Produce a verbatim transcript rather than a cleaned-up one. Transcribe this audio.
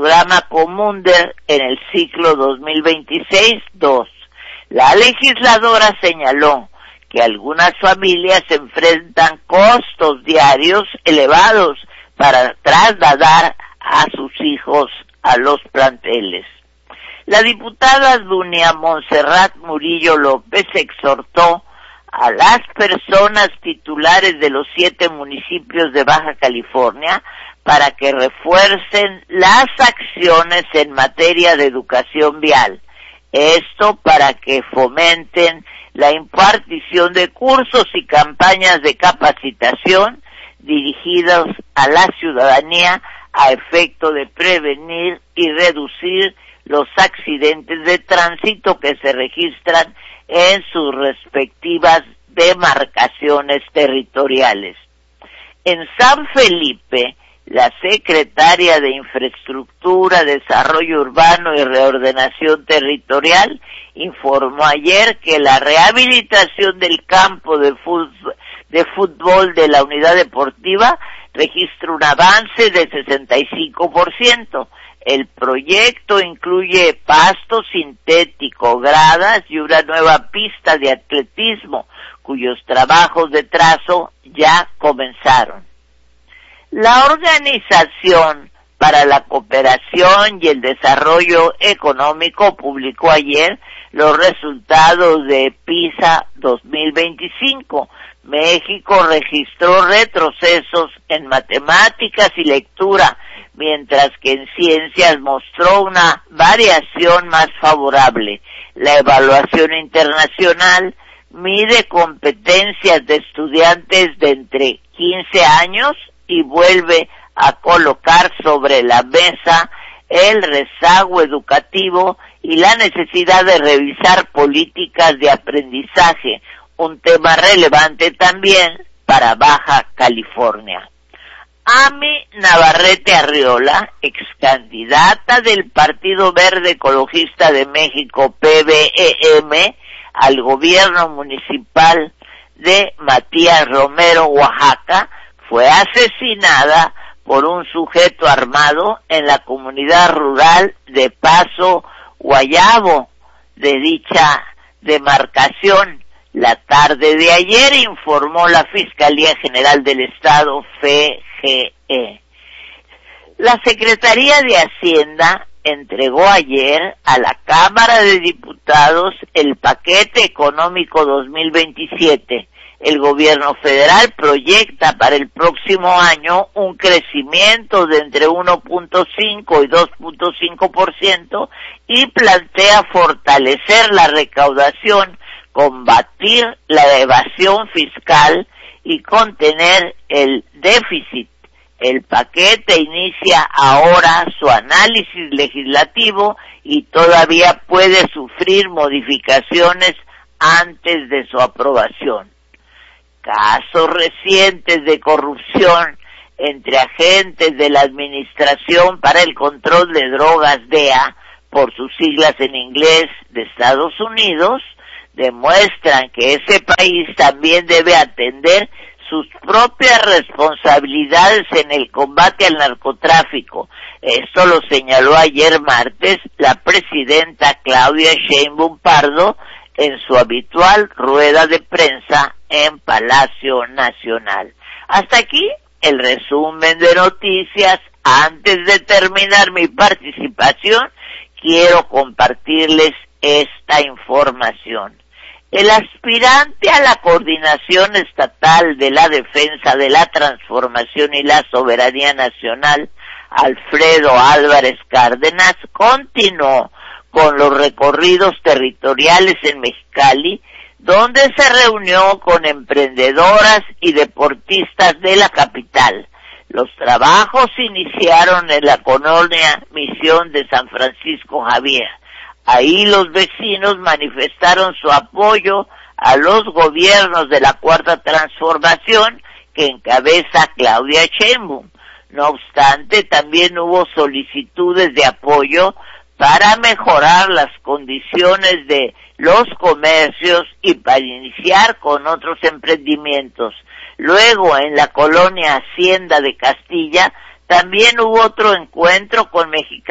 programa Comunder en el ciclo dos mil veintiséis dos. La legisladora señaló que algunas familias enfrentan costos diarios elevados para trasladar a sus hijos a los planteles. La diputada Dunia Montserrat Murillo López exhortó a las personas titulares de los siete municipios de Baja California para que refuercen las acciones en materia de educación vial. Esto para que fomenten la impartición de cursos y campañas de capacitación dirigidos a la ciudadanía a efecto de prevenir y reducir los accidentes de tránsito que se registran en sus respectivas demarcaciones territoriales. En San Felipe, la secretaria de Infraestructura, Desarrollo Urbano y Reordenación Territorial informó ayer que la rehabilitación del campo de fútbol, de fútbol de la unidad deportiva registra un avance de sesenta y cinco por ciento. El proyecto incluye pasto sintético, gradas y una nueva pista de atletismo, cuyos trabajos de trazo ya comenzaron. La Organización para la Cooperación y el Desarrollo Económico publicó ayer los resultados de PISA dos mil veinticinco. México registró retrocesos en matemáticas y lectura, mientras que en ciencias mostró una variación más favorable. La evaluación internacional mide competencias de estudiantes de entre quince años y vuelve a colocar sobre la mesa el rezago educativo y la necesidad de revisar políticas de aprendizaje, un tema relevante también para Baja California. Ami Navarrete Arriola, ex candidata del Partido Verde Ecologista de México, P V E M, al gobierno municipal de Matías Romero, Oaxaca, fue asesinada por un sujeto armado en la comunidad rural de Paso Guayabo de dicha demarcación. La tarde de ayer informó la Fiscalía General del Estado, F G E. La Secretaría de Hacienda entregó ayer a la Cámara de Diputados el paquete económico dos mil veintisiete. El gobierno federal proyecta para el próximo año un crecimiento de entre uno punto cinco y dos punto cinco por ciento y plantea fortalecer la recaudación, combatir la evasión fiscal y contener el déficit. El paquete inicia ahora su análisis legislativo y todavía puede sufrir modificaciones antes de su aprobación. Casos recientes de corrupción entre agentes de la Administración para el Control de Drogas, D E A, por sus siglas en inglés, de Estados Unidos, demuestran que ese país también debe atender sus propias responsabilidades en el combate al narcotráfico. Esto lo señaló ayer martes la presidenta Claudia Sheinbaum Pardo en su habitual rueda de prensa en Palacio Nacional. Hasta aquí el resumen de noticias. Antes de terminar mi participación, quiero compartirles esta información. El aspirante a la Coordinación Estatal de la Defensa de la Transformación y la Soberanía Nacional, Alfredo Álvarez Cárdenas, continuó con los recorridos territoriales en Mexicali, donde se reunió con emprendedoras y deportistas de la capital. Los trabajos iniciaron en la colonia Misión de San Francisco Javier. Ahí los vecinos manifestaron su apoyo a los gobiernos de la Cuarta Transformación que encabeza Claudia Sheinbaum. No obstante, también hubo solicitudes de apoyo para mejorar las condiciones de los comercios y para iniciar con otros emprendimientos. Luego, en la colonia Hacienda de Castilla, también hubo otro encuentro con mexicanos